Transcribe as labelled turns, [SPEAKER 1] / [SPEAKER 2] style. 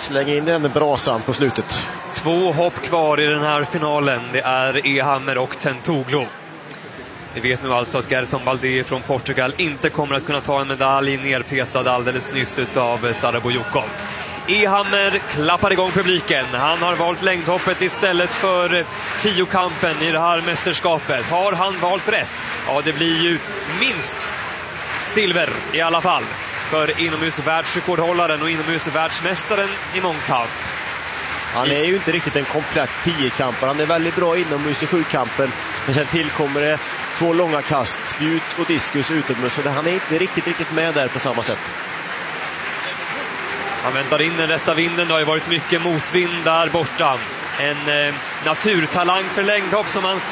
[SPEAKER 1] slänga in den brasan på slutet.
[SPEAKER 2] 2 hopp kvar i den här finalen. Det är Ehammer och Tentoglu. Vi vet nu alltså att Gerson Baldé från Portugal inte kommer att kunna ta en medalj, nerpetad alldeles nyss av Sara Bojukov. Ehammer klappar igång publiken. Han har valt längdhoppet istället för 10-kampen i det här mästerskapet. Har han valt rätt? Ja, det blir ju minst silver i alla fall för inomhusvärldsrekordhållaren och inomhusvärldsmästaren i mångkamp.
[SPEAKER 1] Han är ju inte riktigt en komplett 10-kampare. Han är väldigt bra inomhus i 7-kampen. Men sen tillkommer det 2 långa kast, spjut och diskus utomhus. Så han är inte riktigt med där på samma sätt.
[SPEAKER 2] Han väntar in den rätta vinden. Det har ju varit mycket motvind där borta. En naturtalang för längdhopp som hans